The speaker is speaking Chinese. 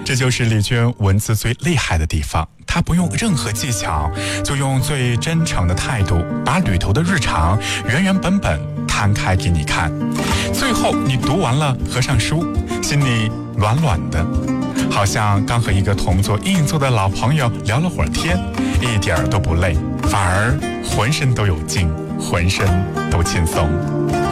这就是丽娟文字最厉害的地方，她不用任何技巧，就用最真诚的态度，把旅途的日常原原本本摊开给你看。最后你读完了，合上书，心里暖暖的，好像刚和一个同坐硬座的老朋友聊了会儿天，一点儿都不累，反而浑身都有劲，浑身都轻松。